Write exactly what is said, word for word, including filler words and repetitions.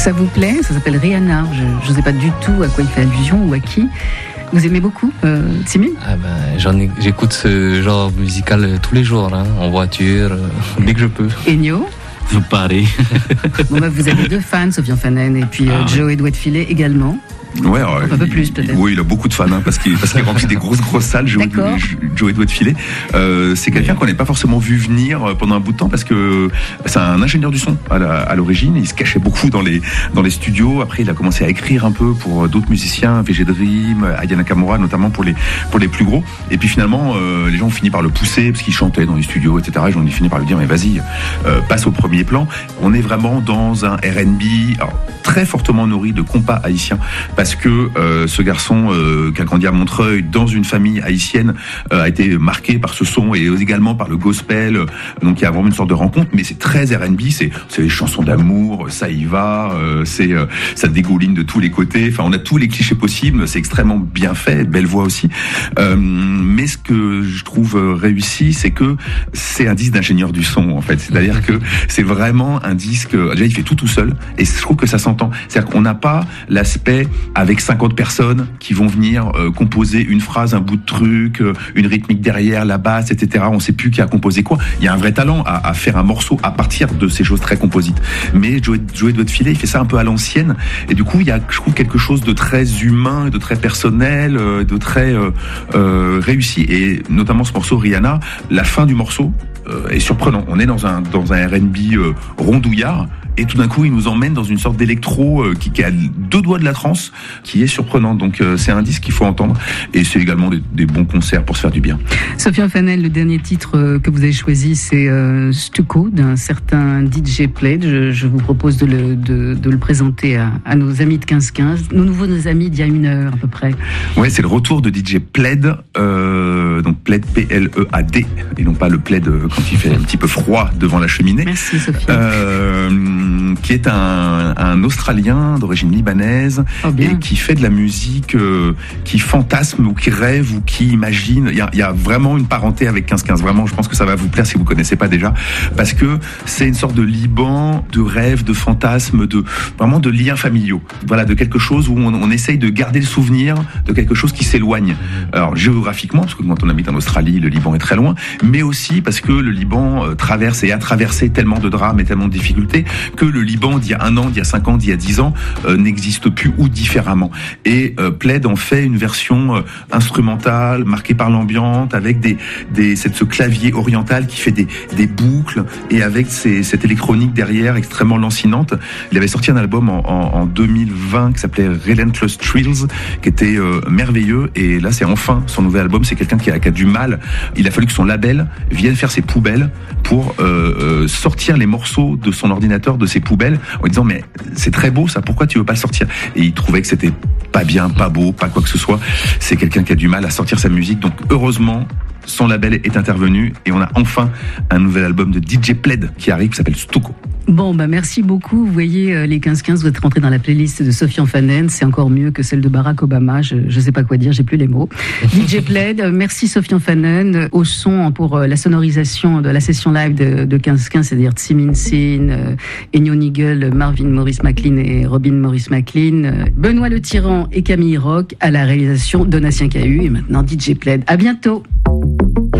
Ça vous plaît? Ça s'appelle Rihanna. Je ne sais pas du tout à quoi il fait allusion ou à qui. Vous aimez beaucoup, euh, Timmy? Ah ben, j'en ai, j'écoute ce genre musical tous les jours, hein, en voiture, euh, dès que je peux. Ennio? Pareil. Bon, bah, vous avez deux fans, Sofiane Fanen et puis euh, ah, Joe Edouard Filet également. Ouais, alors, un peu plus peut-être. Oui, il a beaucoup de fans hein, parce qu'il parce qu'il remplit des grosses grosses salles. Joe Edouard Filet, euh, c'est quelqu'un qu'on n'avait pas forcément vu venir pendant un bout de temps parce que c'est un ingénieur du son à, la, à l'origine. Il se cachait beaucoup dans les dans les studios. Après, il a commencé à écrire un peu pour d'autres musiciens, V G Dream, Aya Nakamura, notamment pour les pour les plus gros. Et puis finalement, euh, les gens ont fini par le pousser parce qu'il chantait dans les studios, et cetera. Et j'en ai fini par lui dire mais vas-y, euh, passe au premier plan. On est vraiment dans un R and B alors, très fortement nourri de compas haïtiens. Parce que euh, ce garçon euh, qui a grandi à Montreuil dans une famille haïtienne euh, a été marqué par ce son et également par le gospel. Donc il y a vraiment une sorte de rencontre, mais c'est très R and B, c'est c'est les chansons d'amour, ça y va, euh, c'est euh, ça dégouline de tous les côtés. Enfin, on a tous les clichés possibles, c'est extrêmement bien fait, belle voix aussi. Euh, mais ce que je trouve réussi, c'est que c'est un disque d'ingénieur du son en fait. C'est-à-dire que c'est vraiment un disque. Déjà, il fait tout tout seul et je trouve que ça s'entend. C'est-à-dire qu'on n'a pas l'aspect avec cinquante personnes qui vont venir euh, composer une phrase, un bout de truc, euh, une rythmique derrière, la basse, et cetera. On sait plus qui a composé quoi. Il y a un vrai talent à, à faire un morceau à partir de ces choses très composites. Mais Joe Edouard Filet, il fait ça un peu à l'ancienne. Et du coup, il y a, je trouve, quelque chose de très humain, de très personnel, euh, de très euh, euh, réussi. Et notamment ce morceau Rihanna, la fin du morceau euh, est surprenant. On est dans un dans un R and B euh, rondouillard. Et tout d'un coup, il nous emmène dans une sorte d'électro euh, qui, qui a deux doigts de la trance, qui est surprenant. Donc, euh, c'est un disque qu'il faut entendre. Et c'est également des, des bons concerts pour se faire du bien. Sofiane Fanen, le dernier titre euh, que vous avez choisi, c'est euh, Stucco, d'un certain D J Pledge. Je, je vous propose de le, de, de le présenter à, à nos amis de quinze quinze, nos nouveaux nos amis d'il y a une heure à peu près. Ouais, c'est le retour de D J Plaid, euh, donc Plaid P L E A D, et non pas le plaid quand il fait un petit peu froid devant la cheminée. Merci Sophie. Euh, qui est un, un Australien d'origine libanaise oh, et qui fait de la musique euh, qui fantasme ou qui rêve ou qui imagine. Il y a, il y a vraiment une parenté avec quinze quinze. Vraiment, je pense que ça va vous plaire si vous connaissez pas déjà, parce que c'est une sorte de Liban, de rêve, de fantasme, de vraiment de liens familiaux. Voilà, de quelque chose où on, on essaye de garder le souvenir de quelque chose qui s'éloigne. Alors géographiquement, parce que quand on habite en Australie, le Liban est très loin, mais aussi parce que le Liban euh, traverse et a traversé tellement de drames et tellement de difficultés que le Liban d'il y a un an, d'il y a cinq ans, d'il y a dix ans euh, n'existe plus ou différemment. Et euh, Plaid en fait une version euh, instrumentale, marquée par l'ambiance, avec des, des cette, ce clavier oriental qui fait des, des boucles et avec ces, cette électronique derrière extrêmement lancinante. Il avait sorti un album en, en, en deux mille vingt qui s'appelait Relentless Thrills, qui était euh, merveilleux. Et là, c'est enfin son nouvel album. C'est quelqu'un qui a, qui a du mal. Il a fallu que son label vienne faire ses poubelles pour euh, euh, sortir les morceaux de son ordinateur de ses poubelles en disant mais c'est très beau ça, pourquoi tu veux pas le sortir? Et il trouvait que c'était pas bien, pas beau, pas quoi que ce soit. C'est quelqu'un qui a du mal à sortir sa musique, donc heureusement son label est intervenu et on a enfin un nouvel album de D J Plaid qui arrive qui s'appelle Stucco. Bon, bah merci beaucoup. Vous voyez, euh, les quinze quinze, vous êtes rentrés dans la playlist de Sofiane Fanen. C'est encore mieux que celle de Barack Obama. Je ne sais pas quoi dire, j'ai plus les mots. D J Plaid, merci Sofiane Fanen. Au son pour euh, la sonorisation de la session live de, de quinze quinze, c'est-à-dire Tsimin Sin, euh, Ennio Nigel, Marvin Morris McLean et Robin Morris McLean, euh, Benoît Le Tyran et Camille Rock à la réalisation Donatien Cahu et maintenant D J Plaid. À bientôt.